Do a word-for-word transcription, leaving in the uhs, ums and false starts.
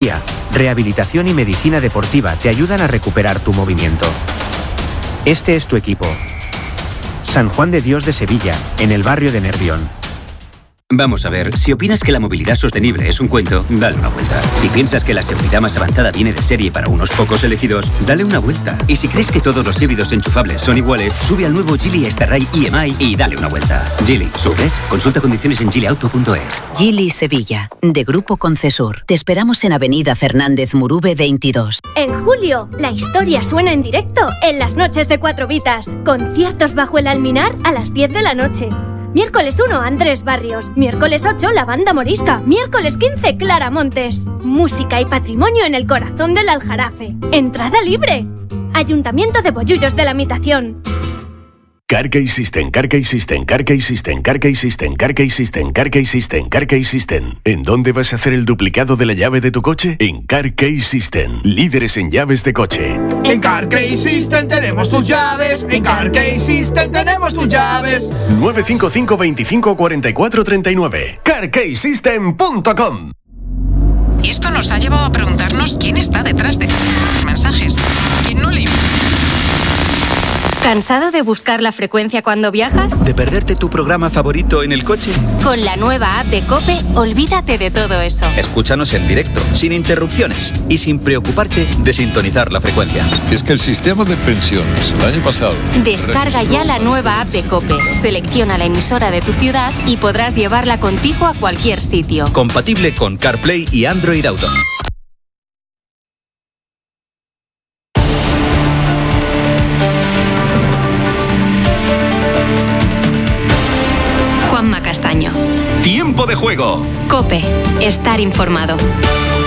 fisioterapia, rehabilitación y medicina deportiva te ayudan a recuperar tu movimiento. Este es tu equipo. San Juan de Dios de Sevilla, en el barrio de Nervión. Vamos a ver, si opinas que la movilidad sostenible es un cuento, dale una vuelta. Si piensas que la seguridad más avanzada viene de serie para unos pocos elegidos, dale una vuelta. Y si crees que todos los híbridos enchufables son iguales, sube al nuevo Geely Starray E M I y dale una vuelta. Geely, ¿subes? Consulta condiciones en geely auto punto es. Geely Sevilla, de Grupo Concesur. Te esperamos en Avenida Fernández Murube veintidós. En julio, la historia suena en directo en las noches de Cuatro Vitas. Conciertos bajo el alminar a las diez de la noche. Miércoles uno, Andrés Barrios. Miércoles ocho, la Banda Morisca. Miércoles quince, Clara Montes. Música y patrimonio en el corazón del Aljarafe. Entrada libre. Ayuntamiento de Bollullos de la Mitación. Carkey System, Carkey System, Carkey System, Carkey System, Carkey System, Carkey System, Carkey System. ¿En dónde vas a hacer el duplicado de la llave de tu coche? En Carkey System, líderes en llaves de coche. En Carkey System tenemos tus llaves. En Carkey System tenemos tus llaves. nueve cinco cinco, veinticinco, cuarenta y cuatro, treinta y nueve. carkey system punto com. Y esto nos ha llevado a preguntarnos quién está detrás de los mensajes. ¿Quién no le... ¿Cansado de buscar la frecuencia cuando viajas? ¿De perderte tu programa favorito en el coche? Con la nueva app de COPE, olvídate de todo eso. Escúchanos en directo, sin interrupciones y sin preocuparte de sintonizar la frecuencia. Es que el sistema de pensiones el año pasado... Descarga ya la nueva app de COPE, selecciona la emisora de tu ciudad y podrás llevarla contigo a cualquier sitio. Compatible con CarPlay y Android Auto. Juanma Castaño. Tiempo de juego. COPE. Estar informado.